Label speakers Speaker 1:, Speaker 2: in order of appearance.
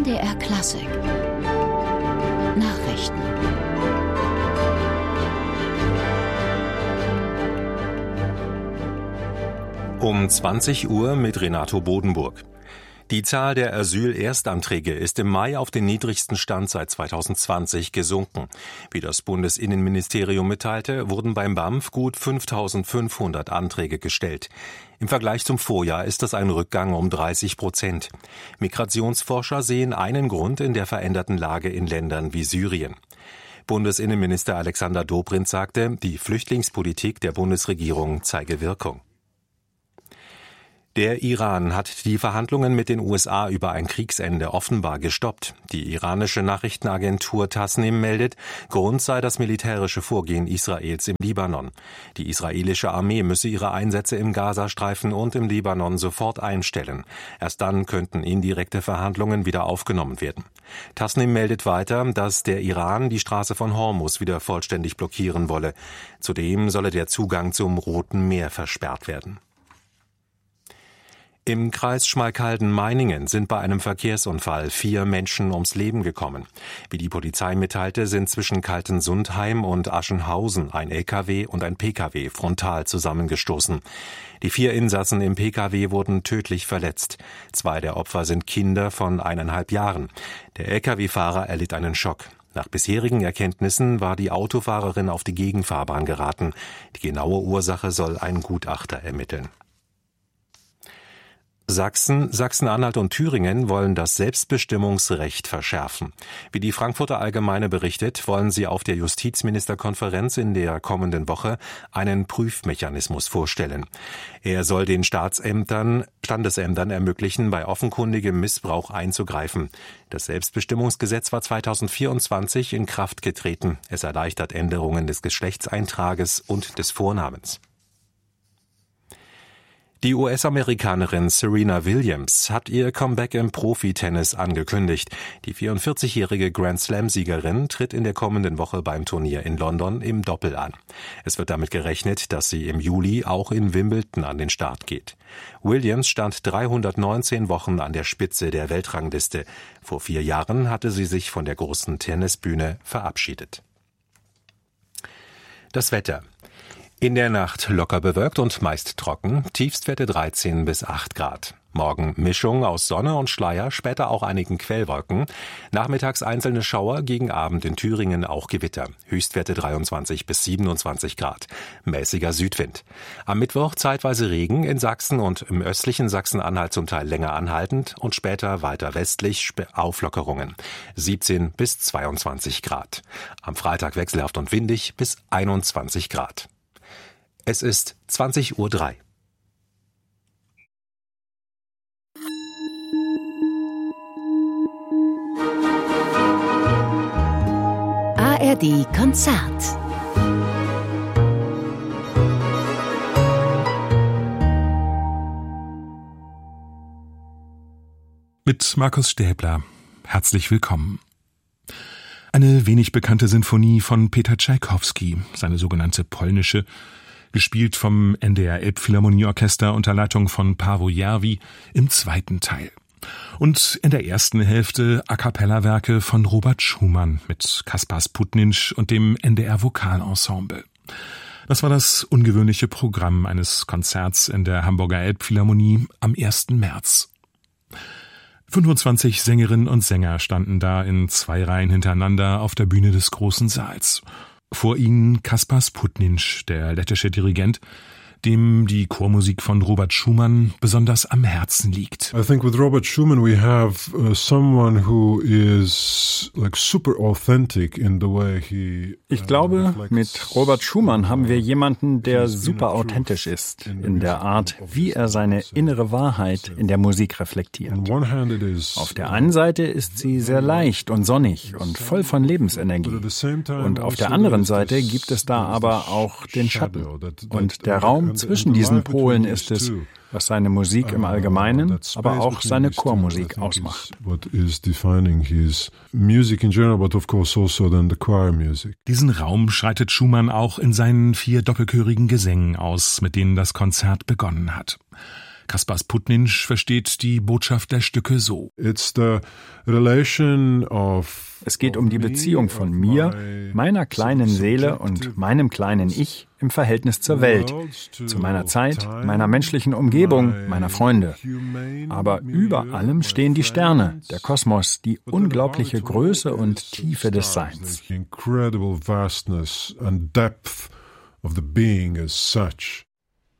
Speaker 1: NDR Klassik Nachrichten.
Speaker 2: Um 20 Uhr mit Renato Bodenburg. Die Zahl der Asyl-Erstanträge ist im Mai auf den niedrigsten Stand seit 2020 gesunken. Wie das Bundesinnenministerium mitteilte, wurden beim BAMF gut 5.500 Anträge gestellt. Im Vergleich zum Vorjahr ist das ein Rückgang um 30%. Migrationsforscher sehen einen Grund in der veränderten Lage in Ländern wie Syrien. Bundesinnenminister Alexander Dobrindt sagte, die Flüchtlingspolitik der Bundesregierung zeige Wirkung. Der Iran hat die Verhandlungen mit den USA über ein Kriegsende offenbar gestoppt. Die iranische Nachrichtenagentur Tasnim meldet, Grund sei das militärische Vorgehen Israels im Libanon. Die israelische Armee müsse ihre Einsätze im Gazastreifen und im Libanon sofort einstellen. Erst dann könnten indirekte Verhandlungen wieder aufgenommen werden. Tasnim meldet weiter, dass der Iran die Straße von Hormuz wieder vollständig blockieren wolle. Zudem solle der Zugang zum Roten Meer versperrt werden. Im Kreis Schmalkalden-Meiningen sind bei einem Verkehrsunfall 4 Menschen ums Leben gekommen. Wie die Polizei mitteilte, sind zwischen Kaltensundheim und Aschenhausen ein LKW und ein PKW frontal zusammengestoßen. Die 4 Insassen im PKW wurden tödlich verletzt. 2 der Opfer sind Kinder von 1,5 Jahren. Der LKW-Fahrer erlitt einen Schock. Nach bisherigen Erkenntnissen war die Autofahrerin auf die Gegenfahrbahn geraten. Die genaue Ursache soll ein Gutachter ermitteln. Sachsen, Sachsen-Anhalt und Thüringen wollen das Selbstbestimmungsrecht verschärfen. Wie die Frankfurter Allgemeine berichtet, wollen sie auf der Justizministerkonferenz in der kommenden Woche einen Prüfmechanismus vorstellen. Er soll den Standesämtern ermöglichen, bei offenkundigem Missbrauch einzugreifen. Das Selbstbestimmungsgesetz war 2024 in Kraft getreten. Es erleichtert Änderungen des Geschlechtseintrages und des Vornamens. Die US-Amerikanerin Serena Williams hat ihr Comeback im Profitennis angekündigt. Die 44-jährige Grand-Slam-Siegerin tritt in der kommenden Woche beim Turnier in London im Doppel an. Es wird damit gerechnet, dass sie im Juli auch in Wimbledon an den Start geht. Williams stand 319 Wochen an der Spitze der Weltrangliste. Vor 4 Jahren hatte sie sich von der großen Tennisbühne verabschiedet. Das Wetter. In der Nacht locker bewölkt und meist trocken, Tiefstwerte 13 bis 8 Grad. Morgen Mischung aus Sonne und Schleier, später auch einigen Quellwolken. Nachmittags einzelne Schauer, gegen Abend in Thüringen auch Gewitter. Höchstwerte 23 bis 27 Grad. Mäßiger Südwind. Am Mittwoch zeitweise Regen in Sachsen und im östlichen Sachsen-Anhalt zum Teil länger anhaltend und später weiter westlich Auflockerungen. 17 bis 22 Grad. Am Freitag wechselhaft und windig bis 21 Grad. Es ist 20:03 Uhr.
Speaker 1: ARD Konzert.
Speaker 3: Mit Markus Stäbler. Herzlich willkommen. Eine wenig bekannte Sinfonie von Peter Tschaikowski, seine sogenannte polnische, gespielt vom NDR Elbphilharmonieorchester unter Leitung von Paavo Järvi im 2. Teil. Und in der ersten Hälfte A-cappella-Werke von Robert Schumann mit Kaspar Sputninch und dem NDR Vokalensemble. Das war das ungewöhnliche Programm eines Konzerts in der Hamburger Elbphilharmonie am 1. März. 25 Sängerinnen und Sänger standen da in 2 Reihen hintereinander auf der Bühne des großen Saals. Vor ihnen Kaspar Sputninch, der lettische Dirigent, dem die Chormusik von Robert Schumann besonders am Herzen liegt.
Speaker 4: I think with Robert Schumann we have someone who is like super authentic in the way he
Speaker 5: Ich glaube, mit Robert Schumann haben wir jemanden, der super authentisch ist in der Art, wie er seine innere Wahrheit in der Musik reflektiert. Auf der einen Seite ist sie sehr leicht und sonnig und voll von Lebensenergie. Und auf der anderen Seite gibt es da aber auch den Schatten. Und der Raum zwischen diesen Polen ist es, was seine Musik im Allgemeinen, aber auch seine Chormusik ausmacht.
Speaker 3: Diesen Raum schreitet Schumann auch in seinen 4 doppelchörigen Gesängen aus, mit denen das Konzert begonnen hat. Kaspar Sputninsch versteht die Botschaft der Stücke so.
Speaker 4: Es
Speaker 5: geht um die Beziehung von mir, meiner kleinen Seele und meinem kleinen Ich im Verhältnis zur Welt, zu meiner Zeit, meiner menschlichen Umgebung, meiner Freunde. Aber über allem stehen die Sterne, der Kosmos, die unglaubliche Größe und Tiefe des Seins.
Speaker 4: Incredible vastness and depth of the being as such.